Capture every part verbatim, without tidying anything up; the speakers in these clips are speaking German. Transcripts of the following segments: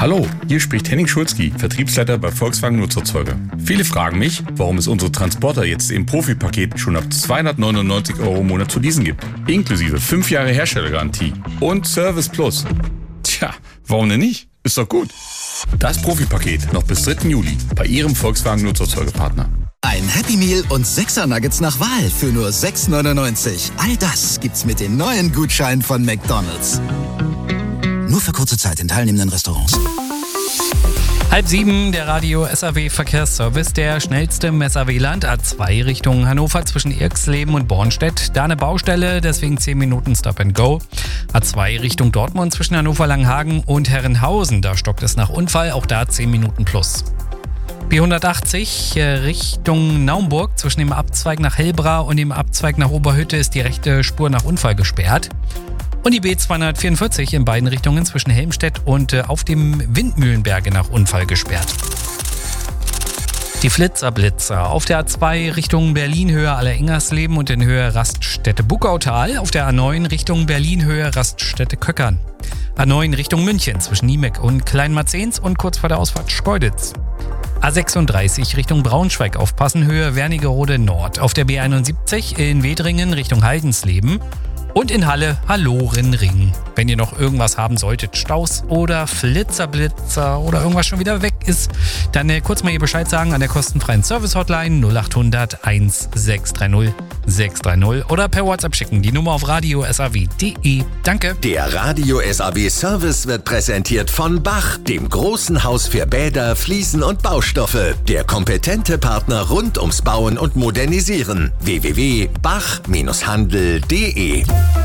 Hallo, hier spricht Henning Schulzki, Vertriebsleiter bei Volkswagen Nutzerzeuger. Viele fragen mich, warum es unsere Transporter jetzt im Profi-Paket schon ab zweihundertneunundneunzig Euro im Monat zu leasen gibt. Inklusive fünf Jahre Herstellergarantie und Service Plus. Tja, warum denn nicht? Ist doch gut. Das Profi-Paket noch bis dritten Juli bei Ihrem Volkswagen Nutzerzeugerpartner. Ein Happy Meal und sechser Nuggets nach Wahl für nur sechs neunundneunzig. All das gibt's mit den neuen Gutscheinen von McDonald's. Nur für kurze Zeit in teilnehmenden Restaurants. Halb sieben, der Radio S A W Verkehrsservice, der schnellste im S A W-Land, A zwei Richtung Hannover zwischen Irxleben und Bornstedt. Da eine Baustelle, deswegen zehn Minuten Stop and Go. A zwei Richtung Dortmund zwischen Hannover-Langenhagen und Herrenhausen, da stockt es nach Unfall, auch da zehn Minuten plus. B hundertachtzig Richtung Naumburg, zwischen dem Abzweig nach Hellbra und dem Abzweig nach Oberhütte ist die rechte Spur nach Unfall gesperrt. Und die B zweihundertvierundvierzig in beiden Richtungen zwischen Helmstedt und äh, auf dem Windmühlenberge nach Unfall gesperrt. Die Flitzerblitzer auf der A zwei Richtung Berlin Höhe Aller-Ingersleben und in Höhe Raststätte Buckautal, auf der A neun Richtung Berlin Höhe Raststätte Köckern. A neun Richtung München zwischen Niemek und Kleinmarzens und kurz vor der Ausfahrt Schkeuditz. A sechsunddreißig Richtung Braunschweig aufpassen, Höhe Wernigerode Nord. Auf der B einundsiebzig in Wedringen Richtung Haldensleben. Und in Halle Hallorenring. Wenn ihr noch irgendwas haben solltet, Staus oder Flitzerblitzer oder irgendwas schon wieder weg ist, dann äh, kurz mal hier Bescheid sagen an der kostenfreien Service-Hotline null acht hundert sechshundertsechzig sechshundertdreißig oder per WhatsApp schicken. Die Nummer auf radio s a w punkt d e. Danke. Der Radio S A W Service wird präsentiert von Bach, dem großen Haus für Bäder, Fliesen und Baustoffe. Der kompetente Partner rund ums Bauen und Modernisieren. w w w punkt bach handel punkt d e.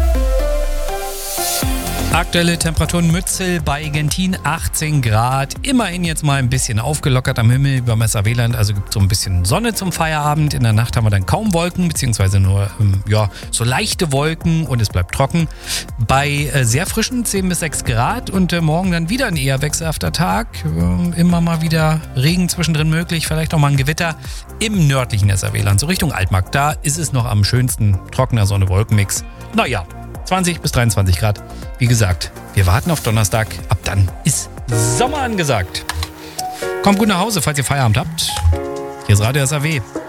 Aktuelle Temperaturen Mützel bei Gentin achtzehn Grad. Immerhin jetzt mal ein bisschen aufgelockert am Himmel über dem S A W-Land. Also gibt es so ein bisschen Sonne zum Feierabend. In der Nacht haben wir dann kaum Wolken, beziehungsweise nur ähm, ja, so leichte Wolken und es bleibt trocken. Bei äh, sehr frischen zehn bis sechs Grad und äh, morgen dann wieder ein eher wechselhafter Tag. Äh, immer mal wieder Regen zwischendrin möglich, vielleicht auch mal ein Gewitter im nördlichen S A W-Land, so Richtung Altmark. Da ist es noch am schönsten, trockener Sonne-Wolken-Mix. Naja, zwanzig bis dreiundzwanzig Grad. Wie gesagt, wir warten auf Donnerstag. Ab dann ist Sommer angesagt. Kommt gut nach Hause, falls ihr Feierabend habt. Hier ist Radio S A W.